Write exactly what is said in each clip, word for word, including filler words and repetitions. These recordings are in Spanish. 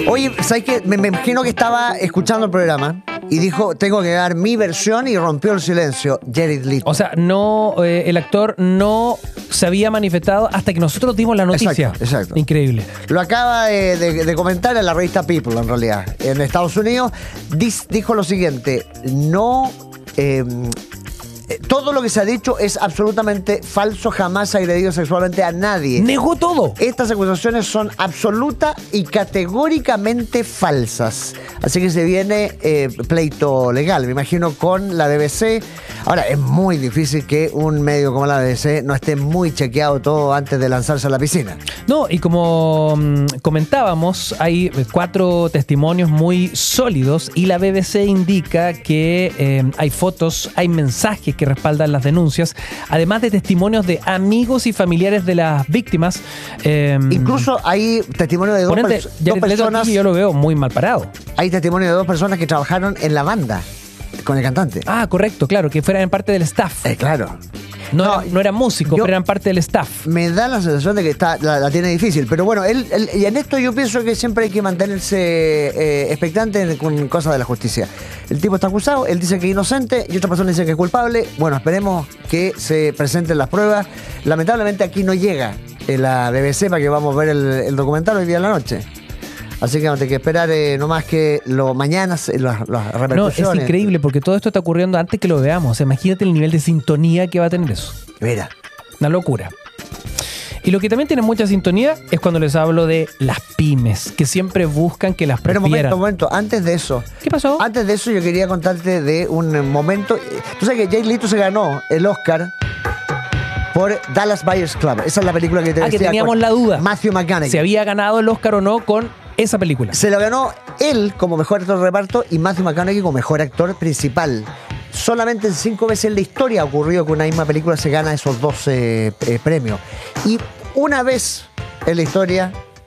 Oye, ¿sabes qué? Me, me imagino que estaba escuchando el programa y dijo, tengo que dar mi versión, y rompió el silencio Jared Leto. O sea, no, eh, el actor no se había manifestado hasta que nosotros dimos la noticia. Exacto, exacto. Increíble. Lo acaba de, de, de comentar en la revista People, en realidad. En Estados Unidos dis, dijo lo siguiente, no... Eh, todo lo que se ha dicho es absolutamente falso, jamás ha agredido sexualmente a nadie. Negó todo. Estas acusaciones son absoluta y categóricamente falsas. Así que se viene eh, pleito legal, me imagino, con la B B C. Ahora, es muy difícil que un medio como la B B C no esté muy chequeado todo antes de lanzarse a la piscina. No, y como mm, comentábamos, hay cuatro testimonios muy sólidos y la B B C indica que eh, hay fotos, hay mensajes que respaldan las denuncias, además de testimonios de amigos y familiares de las víctimas. Eh, Incluso hay testimonio de dos, ponente, pers- dos personas. Aquí yo lo veo muy mal parado. Hay testimonio de dos personas que trabajaron en la banda con el cantante. Ah, correcto, claro, que fueran parte del staff. Eh, claro. No, No, era- no eran músicos, yo- pero eran parte del staff. Me da la sensación de que está, la, la tiene difícil. Pero bueno, él, él- y en esto yo pienso que siempre hay que mantenerse eh, expectante con cosas de la justicia. El tipo está acusado, él dice que es inocente y otra persona dice que es culpable. Bueno, esperemos que se presenten las pruebas. Lamentablemente aquí no llega eh, la B B C para que vamos a ver el, el documental hoy día en la noche. Así que vamos a tener que esperar eh, no más que lo mañana, eh, las, las No, repercusiones. es increíble porque todo esto está ocurriendo antes que lo veamos. O sea, imagínate el nivel de sintonía que va a tener eso. Mira. Una locura. Y lo que también tiene mucha sintonía es cuando les hablo de las pymes, que siempre buscan que las Pero un prefieran. momento, un momento, antes de eso. ¿Qué pasó? Antes de eso yo quería contarte de un momento. Tú sabes que Jared Leto se ganó el Oscar por Dallas Buyers Club. Esa es la película que te Ah, que decía, teníamos con la duda. Matthew McConaughey. ¿Se había ganado el Oscar o no con esa película? Se lo ganó él como mejor actor de reparto y Matthew McConaughey como mejor actor principal. Solamente en cinco veces en la historia ha ocurrido que una misma película se gana esos dos eh, eh, premios. Y una vez en la historia,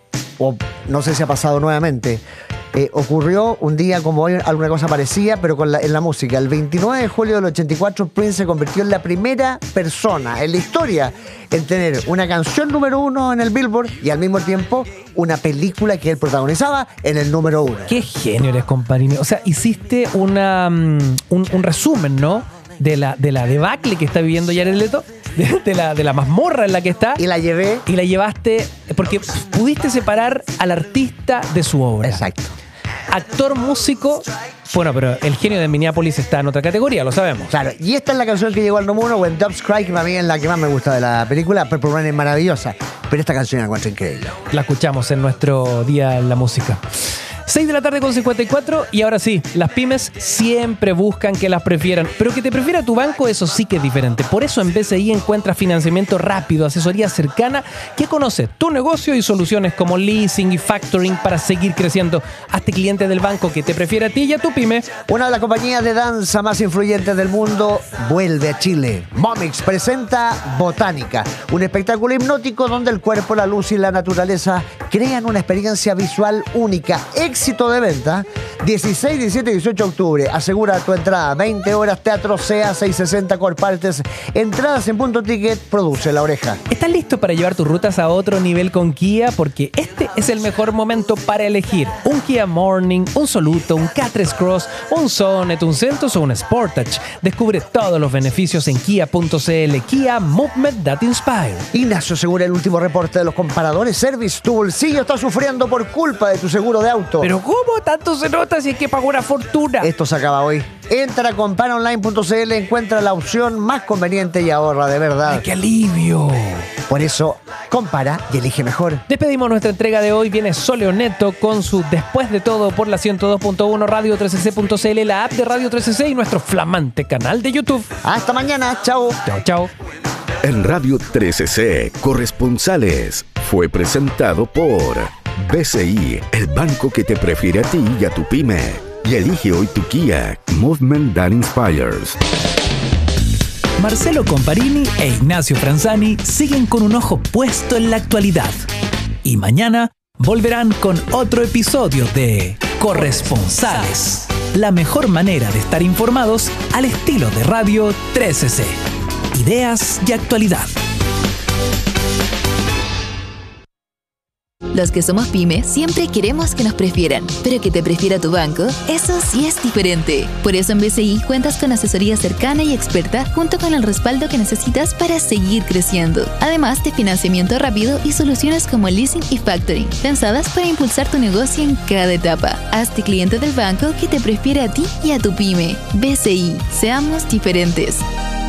o no sé si ha pasado nuevamente, eh, ocurrió un día como hoy, alguna cosa parecía, pero con la, en la música. El veintinueve de julio del ochenta y cuatro, Prince se convirtió en la primera persona en la historia en tener una canción número uno en el Billboard y al mismo tiempo una película que él protagonizaba en el número uno. Qué genio eres, compañero. O sea, hiciste una, mm, un, un resumen, ¿no? De la, de la debacle que está viviendo Jared Leto, de, de la, de la mazmorra en la que está. Y la llevé. Y la llevaste porque pudiste separar al artista de su obra. Exacto. Actor, músico. Bueno, pero el genio de Minneapolis está en otra categoría, lo sabemos. Claro, y esta es la canción que llegó al número uno, When Doves Cry, que para mí es la que más me gusta de la película. Purple Rain es maravillosa, pero esta canción la encuentro increíble. La escuchamos en nuestro Día en la Música. seis de la tarde con cincuenta y cuatro y ahora sí, las pymes siempre buscan que las prefieran, pero que te prefiera tu banco, eso sí que es diferente. Por eso en B C I encuentras financiamiento rápido, asesoría cercana que conoce tu negocio y soluciones como leasing y factoring para seguir creciendo. Hazte cliente del banco que te prefiere a ti y a tu pyme. Una de las compañías de danza más influyentes del mundo vuelve a Chile. Momix presenta Botánica, un espectáculo hipnótico donde el cuerpo, la luz y la naturaleza crean una experiencia visual única. Éxito de venta, dieciséis, diecisiete y dieciocho de octubre. Asegura tu entrada, veinte horas, Teatro C A seiscientos sesenta Corpartes. Entradas en Punto Ticket, produce La Oreja. ¿Estás listo para llevar tus rutas a otro nivel con Kia? Porque este es el mejor momento para elegir un Kia Morning, un Soluto, un K tres Cross, un Sonet, un Celtos o un Sportage. Descubre todos los beneficios en kia punto c l. Kia Movement That Inspire. Ignacio asegura el último reporte de los comparadores Service. Tu bolsillo está sufriendo por culpa de tu seguro de auto. Pero ¿cómo tanto se nota si es que pagó una fortuna? Esto se acaba hoy. Entra a compara online punto c l, encuentra la opción más conveniente y ahorra de verdad. ¡Ay, qué alivio! Por eso, compara y elige mejor. Despedimos nuestra entrega de hoy. Viene Soleo Neto con su Después de Todo por la ciento dos punto uno, radio trece c punto c l, la app de Radio trece c y nuestro flamante canal de YouTube. Hasta mañana. Chao. Chao, chao. En Radio trece C, Corresponsales, fue presentado por B C I, el banco que te prefiere a ti y a tu pyme. Y elige hoy tu Kia, Movement That Inspires. Marcelo Comparini e Ignacio Franzani siguen con un ojo puesto en la actualidad. Y mañana volverán con otro episodio de Corresponsales, la mejor manera de estar informados al estilo de Radio trece C. Ideas y actualidad. Los que somos pyme siempre queremos que nos prefieran, pero que te prefiera tu banco, eso sí es diferente. Por eso en B C I cuentas con asesoría cercana y experta junto con el respaldo que necesitas para seguir creciendo. Además de financiamiento rápido y soluciones como leasing y factoring, pensadas para impulsar tu negocio en cada etapa. Hazte cliente del banco que te prefiere a ti y a tu pyme. B C I, seamos diferentes.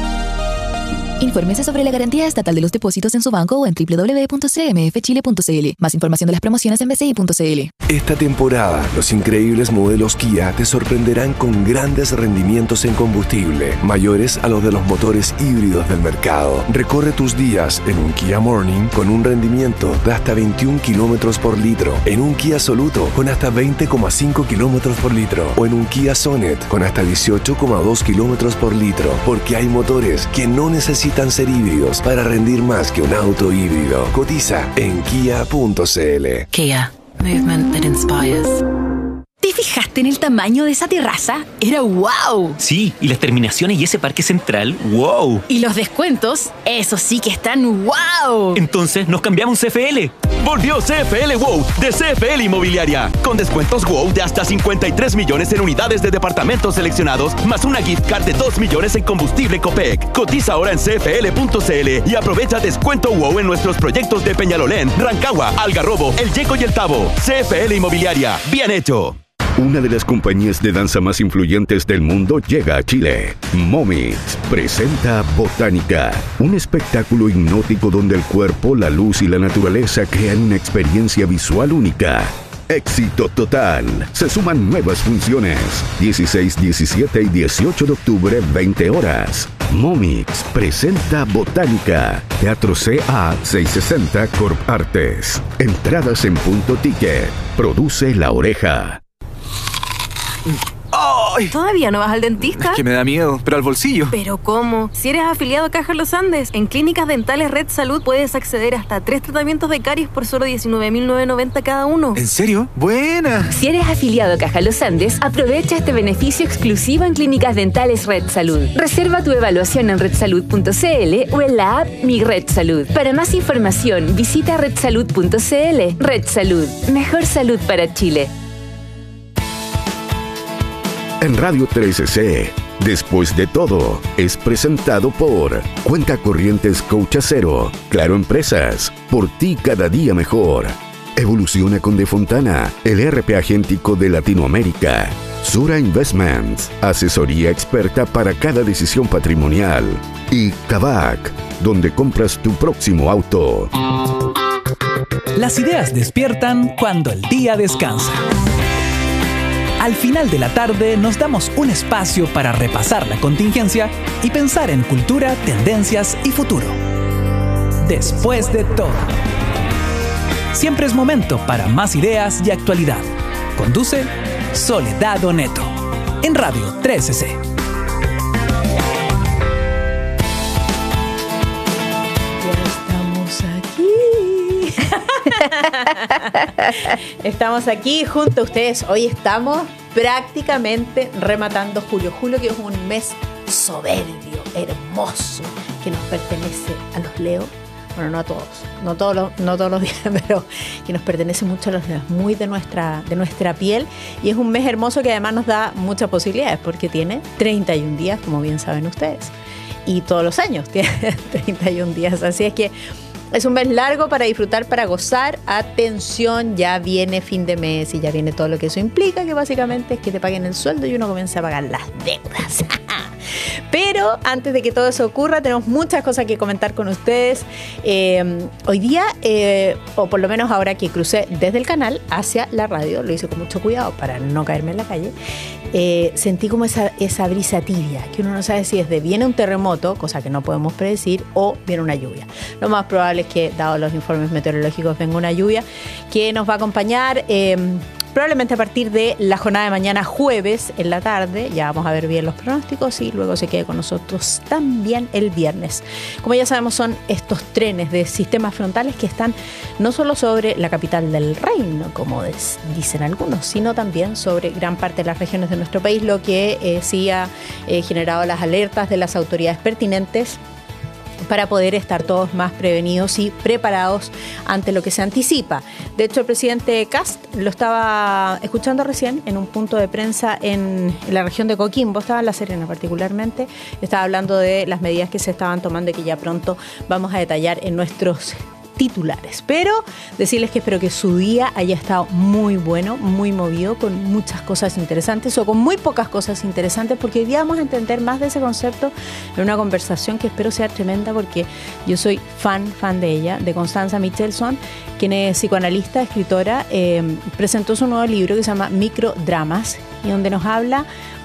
Infórmese sobre la garantía estatal de los depósitos en su banco o en doble u doble u doble u punto c m f chile punto c l. Más información de las promociones en b c i punto c l. Esta temporada, los increíbles modelos Kia te sorprenderán con grandes rendimientos en combustible, mayores a los de los motores híbridos del mercado. Recorre tus días en un Kia Morning con un rendimiento de hasta veintiún kilómetros por litro, en un Kia Soluto con hasta veinte coma cinco kilómetros por litro o en un Kia Sonet con hasta dieciocho coma dos kilómetros por litro, porque hay motores que no necesitan ser híbridos para rendir más que un auto híbrido. Cotiza en kia punto c l. Kia, movement that inspires. ¿Te fijaste en el tamaño de esa terraza? ¡Era wow! Sí, y las terminaciones y ese parque central, wow. Y los descuentos, eso sí que están wow. Entonces, ¿nos cambiamos C F L? Volvió C F L WOW de C F L Inmobiliaria, con descuentos WOW de hasta cincuenta y tres millones en unidades de departamentos seleccionados, más una gift card de dos millones en combustible Copec. Cotiza ahora en c f l punto c l y aprovecha descuento WOW en nuestros proyectos de Peñalolén, Rancagua, Algarrobo, El Yeco y El Tabo. C F L Inmobiliaria, bien hecho. Una de las compañías de danza más influyentes del mundo llega a Chile. Momix presenta Botánica, un espectáculo hipnótico donde el cuerpo, la luz y la naturaleza crean una experiencia visual única. Éxito total. Se suman nuevas funciones. dieciséis, diecisiete y dieciocho de octubre, veinte horas. Momix presenta Botánica. Teatro C A seiscientos sesenta Corp Artes. Entradas en Punto Ticket. Produce La Oreja. ¡Ay! ¿Todavía no vas al dentista? Es que me da miedo, pero al bolsillo. ¿Pero cómo? Si eres afiliado a Caja Los Andes, en Clínicas Dentales Red Salud puedes acceder hasta a tres tratamientos de caries por solo diecinueve mil novecientos noventa cada uno. ¿En serio? ¡Buena! Si eres afiliado a Caja Los Andes, aprovecha este beneficio exclusivo en Clínicas Dentales Red Salud. Reserva tu evaluación en red salud punto c l o en la app Mi Red Salud. Para más información, visita red salud punto c l. Red Salud. Mejor salud para Chile. En Radio trece C, Después de Todo, es presentado por Cuenta Corrientes Coach Acero, Claro Empresas, por ti cada día mejor. Evoluciona con De Fontana, el E R P agéntico de Latinoamérica. Sura Investments, asesoría experta para cada decisión patrimonial. Y Kavak, donde compras tu próximo auto. Las ideas despiertan cuando el día descansa. Al final de la tarde nos damos un espacio para repasar la contingencia y pensar en cultura, tendencias y futuro. Después de todo. Siempre es momento para más ideas y actualidad. Conduce Soledad Oneto en Radio trece C. Estamos aquí junto a ustedes. Hoy estamos prácticamente rematando julio. Julio, que es un mes soberbio, hermoso, que nos pertenece a los Leo. Bueno, no a todos, no todos los, no todos los días, pero que nos pertenece mucho a los Leos, muy de nuestra, de nuestra piel. Y es un mes hermoso que además nos da muchas posibilidades, porque tiene treinta y un días, como bien saben ustedes. Y todos los años tiene treinta y un días. Así es que es un mes largo para disfrutar, para gozar. Atención, ya viene fin de mes y ya viene todo lo que eso implica, que básicamente es que te paguen el sueldo y uno comienza a pagar las deudas. Pero antes de que todo eso ocurra, tenemos muchas cosas que comentar con ustedes. Eh, hoy día, eh, o por lo menos ahora que crucé desde el canal hacia la radio, lo hice con mucho cuidado para no caerme en la calle, eh, sentí como esa, esa brisa tibia, que uno no sabe si es de viene un terremoto, cosa que no podemos predecir, o viene una lluvia. Lo más probable es que, dado los informes meteorológicos, venga una lluvia que nos va a acompañar eh, probablemente a partir de la jornada de mañana jueves en la tarde. Ya vamos a ver bien los pronósticos y luego se quede con nosotros también el viernes. Como ya sabemos, son estos trenes de sistemas frontales que están no solo sobre la capital del reino, como es, dicen algunos, sino también sobre gran parte de las regiones de nuestro país, lo que eh, sí ha eh, generado las alertas de las autoridades pertinentes para poder estar todos más prevenidos y preparados ante lo que se anticipa. De hecho, el presidente Kast lo estaba escuchando recién en un punto de prensa en, en la región de Coquimbo, estaba en La Serena particularmente, estaba hablando de las medidas que se estaban tomando y que ya pronto vamos a detallar en nuestros titulares. Pero decirles que espero que su día haya estado muy bueno, muy movido, con muchas cosas interesantes o con muy pocas cosas interesantes, porque hoy día vamos a entender más de ese concepto en una conversación que espero sea tremenda, porque yo soy fan, fan de ella, de Constanza Michelson, quien es psicoanalista, escritora, eh, presentó su nuevo libro que se llama Microdramas, y donde nos habla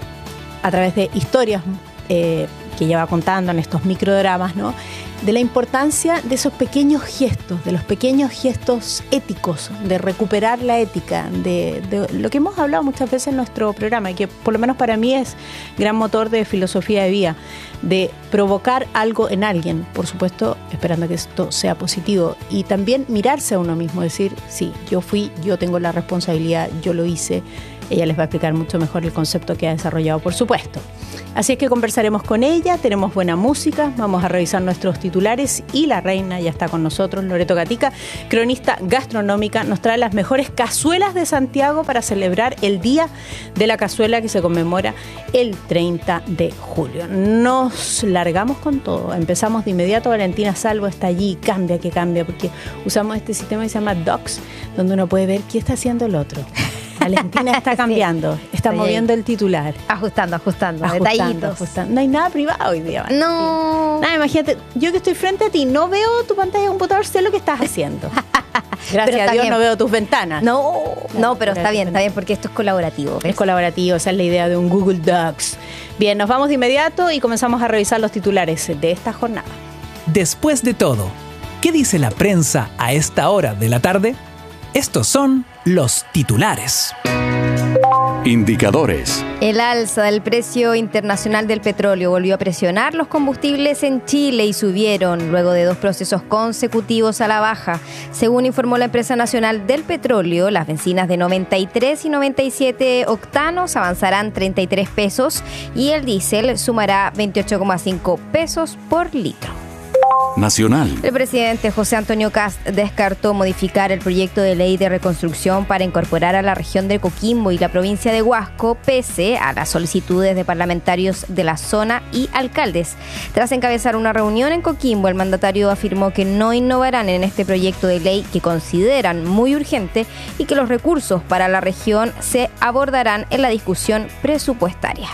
a través de historias eh, que ella va contando en estos microdramas, ¿no?, de la importancia de esos pequeños gestos, de los pequeños gestos éticos, de recuperar la ética, de, de lo que hemos hablado muchas veces en nuestro programa y que por lo menos para mí es gran motor de filosofía de vida, de provocar algo en alguien, por supuesto, esperando que esto sea positivo, y también mirarse a uno mismo, decir, sí, yo fui, yo tengo la responsabilidad, yo lo hice. Ella les va a explicar mucho mejor el concepto que ha desarrollado, por supuesto. Así es que conversaremos con ella, tenemos buena música, vamos a revisar nuestros titulares y la reina ya está con nosotros, Loreto Gatica, cronista gastronómica, nos trae las mejores cazuelas de Santiago para celebrar el Día de la Cazuela que se conmemora el treinta de julio. Nos largamos con todo, empezamos de inmediato, Valentina Salvo está allí, cambia que cambia, porque usamos este sistema que se llama Docs, donde uno puede ver qué está haciendo el otro. Valentina está cambiando, sí, está moviendo ahí el titular. Ajustando, ajustando, ajustando detallitos. Ajustando. No hay nada privado hoy día, Valentina. No. Nada, imagínate, yo que estoy frente a ti, no veo tu pantalla de computador, sé lo que estás haciendo. Gracias a Dios bien. No veo tus ventanas. No, no, no pero está bien, está bien, porque esto es colaborativo. ¿ves? Es colaborativo, esa es la idea de un Google Docs. Bien, nos vamos de inmediato y comenzamos a revisar los titulares de esta jornada. Después de todo, ¿qué dice la prensa a esta hora de la tarde? Estos son los titulares. Indicadores. El alza del precio internacional del petróleo volvió a presionar los combustibles en Chile y subieron luego de dos procesos consecutivos a la baja. Según informó la empresa nacional del petróleo, las bencinas de noventa y tres y noventa y siete octanos avanzarán treinta y tres pesos y el diésel sumará veintiocho coma cinco pesos por litro. Nacional. El presidente José Antonio Kast descartó modificar el proyecto de ley de reconstrucción para incorporar a la región de Coquimbo y la provincia de Huasco, pese a las solicitudes de parlamentarios de la zona y alcaldes. Tras encabezar una reunión en Coquimbo, el mandatario afirmó que no innovarán en este proyecto de ley que consideran muy urgente y que los recursos para la región se abordarán en la discusión presupuestaria.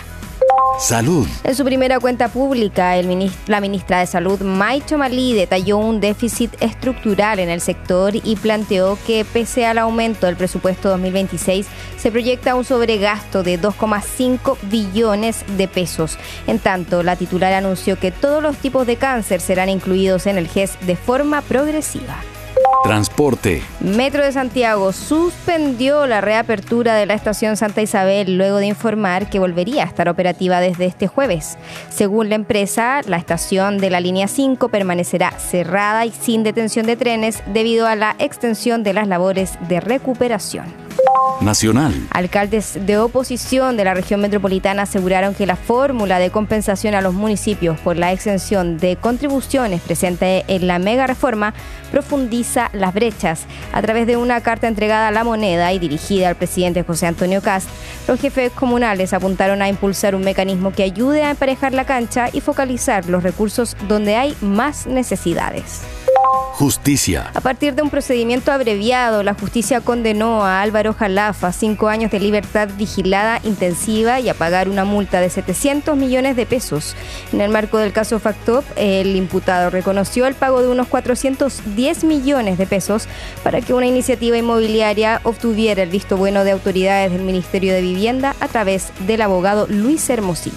Salud. En su primera cuenta pública, el minist- la ministra de Salud, May Chomalí, detalló un déficit estructural en el sector y planteó que, pese al aumento del presupuesto dos mil veintiséis, se proyecta un sobregasto de dos coma cinco billones de pesos. En tanto, la titular anunció que todos los tipos de cáncer serán incluidos en el G E S de forma progresiva. Transporte. Metro de Santiago suspendió la reapertura de la estación Santa Isabel luego de informar que volvería a estar operativa desde este jueves. Según la empresa, la estación de la línea cinco permanecerá cerrada y sin detención de trenes debido a la extensión de las labores de recuperación. Nacional. Alcaldes de oposición de la región metropolitana aseguraron que la fórmula de compensación a los municipios por la exención de contribuciones presente en la mega reforma profundiza las brechas. A través de una carta entregada a La Moneda y dirigida al presidente José Antonio Kast, los jefes comunales apuntaron a impulsar un mecanismo que ayude a emparejar la cancha y focalizar los recursos donde hay más necesidades. Justicia. A partir de un procedimiento abreviado, la justicia condenó a Álvaro Jalafa a cinco años de libertad vigilada intensiva y a pagar una multa de setecientos millones de pesos. En el marco del caso Factop, el imputado reconoció el pago de unos cuatrocientos diez millones de pesos para que una iniciativa inmobiliaria obtuviera el visto bueno de autoridades del Ministerio de Vivienda a través del abogado Luis Hermosilla.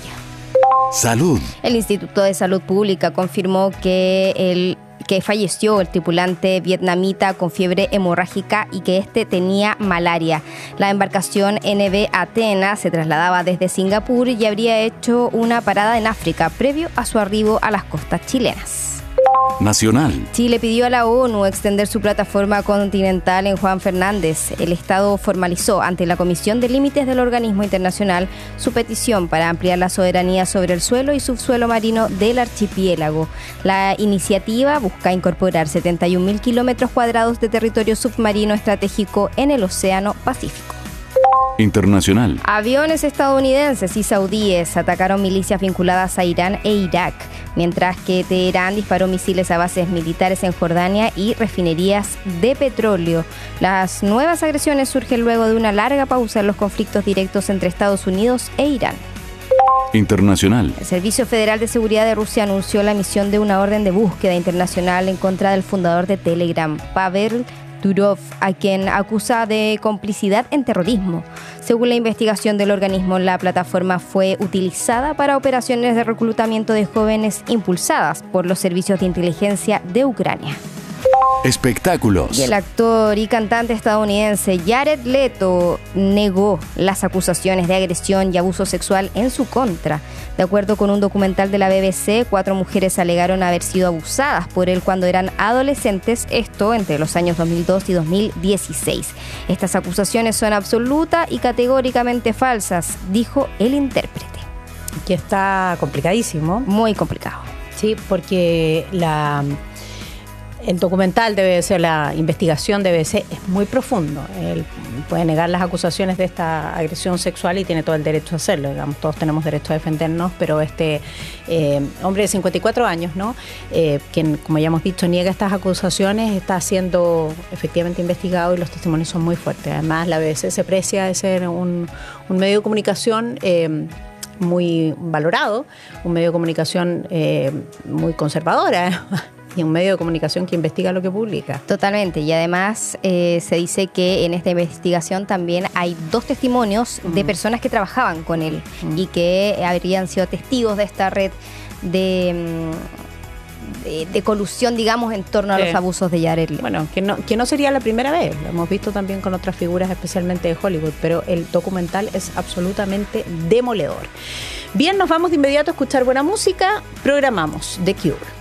Salud. El Instituto de Salud Pública confirmó que el que falleció el tripulante vietnamita con fiebre hemorrágica y que este tenía malaria. La embarcación N B Athena se trasladaba desde Singapur y habría hecho una parada en África previo a su arribo a las costas chilenas. Nacional. Chile pidió a la ONU extender su plataforma continental en Juan Fernández. El Estado formalizó ante la Comisión de Límites del organismo internacional su petición para ampliar la soberanía sobre el suelo y subsuelo marino del archipiélago. La iniciativa busca incorporar setenta y un mil kilómetros cuadrados de territorio submarino estratégico en el Océano Pacífico. Internacional. Aviones estadounidenses y saudíes atacaron milicias vinculadas a Irán e Irak, mientras que Teherán disparó misiles a bases militares en Jordania y refinerías de petróleo. Las nuevas agresiones surgen luego de una larga pausa en los conflictos directos entre Estados Unidos e Irán. Internacional. El Servicio Federal de Seguridad de Rusia anunció la emisión de una orden de búsqueda internacional en contra del fundador de Telegram, Pavel Durov, a quien acusa de complicidad en terrorismo. Según la investigación del organismo, la plataforma fue utilizada para operaciones de reclutamiento de jóvenes impulsadas por los servicios de inteligencia de Ucrania. Espectáculos. Y el actor y cantante estadounidense Jared Leto negó las acusaciones de agresión y abuso sexual en su contra. De acuerdo con un documental de la B B C, cuatro mujeres alegaron haber sido abusadas por él cuando eran adolescentes, esto entre los años dos mil dos y dos mil dieciséis. Estas acusaciones son absoluta y categóricamente falsas, dijo el intérprete. Que está complicadísimo. Muy complicado. Sí, porque la... El documental debe ser, la investigación debe ser, es muy profundo. Él puede negar las acusaciones de esta agresión sexual y tiene todo el derecho a hacerlo. Digamos, todos tenemos derecho a defendernos, pero este eh, hombre de cincuenta y cuatro años, ¿no? Eh, quien, como ya hemos dicho, niega estas acusaciones, está siendo efectivamente investigado y los testimonios son muy fuertes. Además, la B B C se precia de ser un, un medio de comunicación eh, muy valorado, un medio de comunicación eh, muy conservadora, y un medio de comunicación que investiga lo que publica. Totalmente, y además eh, se dice que en esta investigación también hay dos testimonios uh-huh. de personas que trabajaban con él uh-huh. y que habrían sido testigos de esta red de, de, de colusión, digamos, en torno a sí. los abusos de Jared Leto. Bueno, que no, que no sería la primera vez, lo hemos visto también con otras figuras, especialmente de Hollywood, pero el documental es absolutamente demoledor. Bien, nos vamos de inmediato a escuchar buena música, programamos The Cure.